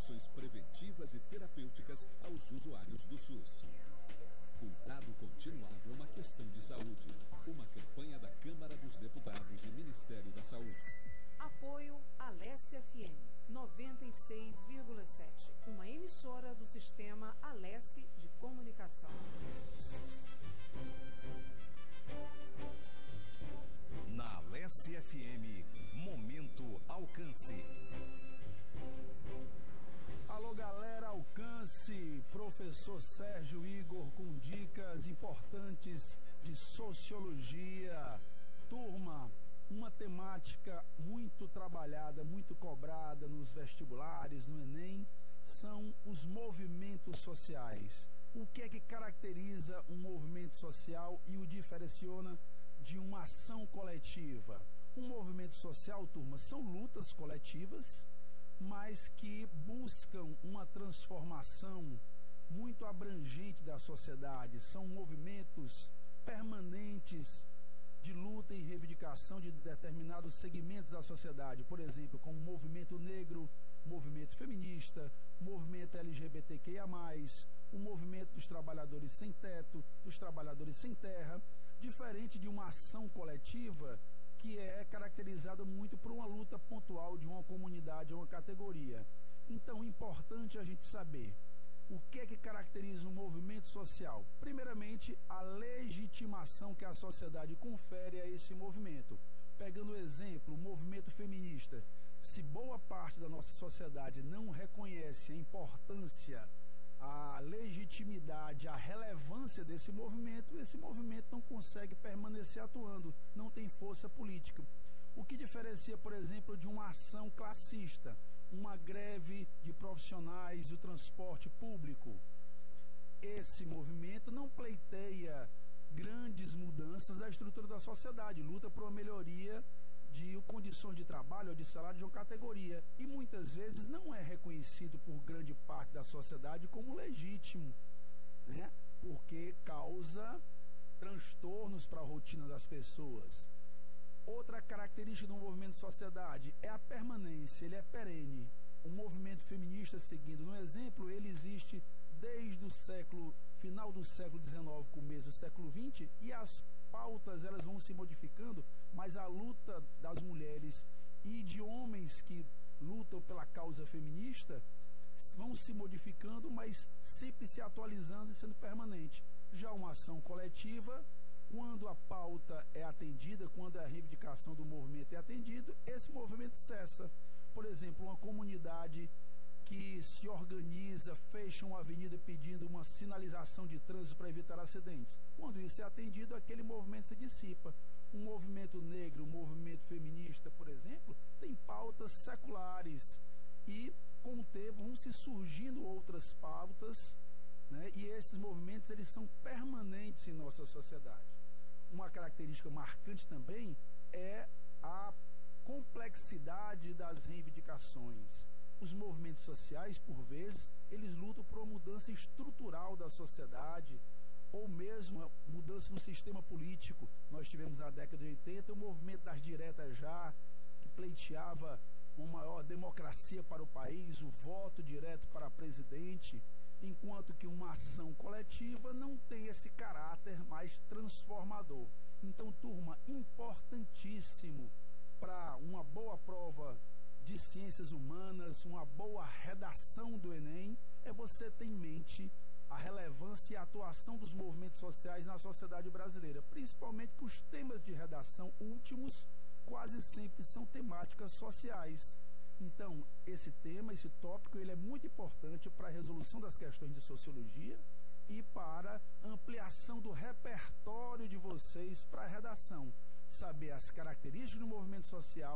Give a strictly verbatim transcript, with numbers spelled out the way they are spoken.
opções preventivas e terapêuticas aos usuários do SUS. Cuidado continuado é uma questão de saúde. Uma campanha da Câmara dos Deputados e Ministério da Saúde. Apoio Alesse F M noventa e seis vírgula sete, uma emissora do Sistema Alesse de Comunicação. Na Alesse F M, Momento Alcance. Alô galera, Alcance, professor Sérgio Igor com dicas importantes de sociologia. Turma, uma temática muito trabalhada, muito cobrada nos vestibulares, no Enem, são os movimentos sociais. O que é que caracteriza um movimento social e o diferenciona de uma ação coletiva? Um movimento social, turma, são lutas coletivas, mas que buscam uma transformação muito abrangente da sociedade. São movimentos permanentes de luta e reivindicação de determinados segmentos da sociedade, por exemplo, como o movimento negro, movimento feminista, movimento L G B T Q I A mais, o movimento dos trabalhadores sem teto, dos trabalhadores sem terra, diferente de uma ação coletiva que é caracterizada muito por uma luta pontual de uma comunidade ou uma categoria. Então, é importante a gente saber o que é que caracteriza um movimento social. Primeiramente, a legitimação que a sociedade confere a esse movimento. Pegando o exemplo, o movimento feminista. Se boa parte da nossa sociedade não reconhece a importância, a legitimidade, a relevância desse movimento, esse movimento não consegue permanecer atuando, não tem força política. O que diferencia, por exemplo, de uma ação classista, uma greve de profissionais do transporte público? Esse movimento não pleiteia grandes mudanças da estrutura da sociedade, luta por uma melhoria de condições de trabalho ou de salário de uma categoria, e muitas vezes não é reconhecido por grande parte da sociedade como legítimo, né? Porque causa transtornos para a rotina das pessoas. Outra característica do movimento de sociedade é a permanência, ele é perene. O movimento feminista, seguindo no exemplo, ele existe desde o século, final do século dezenove, começo do século vinte, e as pautas elas vão se modificando, mas a luta das mulheres e de homens que lutam pela causa feminista vão se modificando, mas sempre se atualizando e sendo permanente. Já uma ação coletiva, quando a pauta é atendida, quando a reivindicação do movimento é atendida, esse movimento cessa. Por exemplo, uma comunidade que se organiza, fecha uma avenida pedindo uma sinalização de trânsito para evitar acidentes. Quando isso é atendido, aquele movimento se dissipa. Um movimento negro, um movimento feminista, por exemplo, tem pautas seculares e com o tempo vão se surgindo outras pautas, né? E esses movimentos eles são permanentes em nossa sociedade. Uma característica marcante também é a complexidade das reivindicações. Os movimentos sociais, por vezes, eles lutam por uma mudança estrutural da sociedade ou mesmo mudança no sistema político. Nós tivemos na década de oitenta o movimento das diretas já, que pleiteava uma maior democracia para o país, o voto direto para presidente, enquanto que uma ação coletiva não tem esse caráter mais transformador. Então, turma, importantíssimo para uma boa prova de ciências humanas, uma boa redação do Enem, é você ter em mente a relevância e a atuação dos movimentos sociais na sociedade brasileira, principalmente que os temas de redação últimos quase sempre são temáticas sociais. Então, esse tema, esse tópico, ele é muito importante para a resolução das questões de sociologia e para ampliação do repertório de vocês para a redação. Saber as características do movimento social,